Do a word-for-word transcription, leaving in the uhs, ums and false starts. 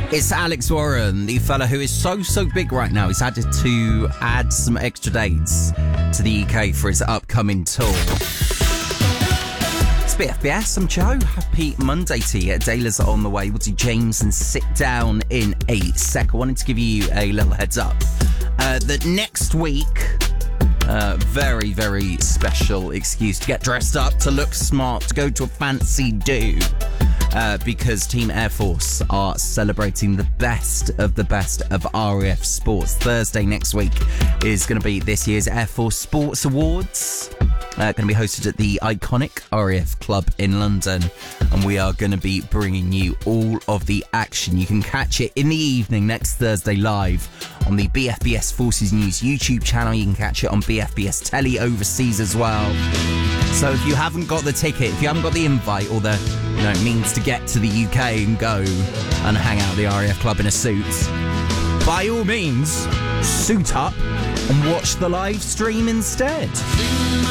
It's Alex Warren, the fella who is so, so big right now. He's had to add some extra dates to the U K for his upcoming tour. It's B F B S, I'm Joe. Happy Monday to you. Dayla's on the way. We'll do James and sit down in a sec. I wanted to give you a little heads up uh, that next week, uh, very, very special excuse to get dressed up, to look smart, to go to a fancy do. Uh, because Team Air Force are celebrating the best of the best of R A F sports. Thursday next week is going to be this year's Air Force Sports Awards. Uh, going to be hosted at the iconic R A F Club in London. And we are going to be bringing you all of the action. You can catch it in the evening next Thursday live on the B F B S Forces News YouTube channel. You can catch it on B F B S Telly overseas as well. So if you haven't got the ticket, if you haven't got the invite or the you know means to get to the U K and go and hang out at the R A F Club in a suit, by all means, suit up and watch the live stream instead.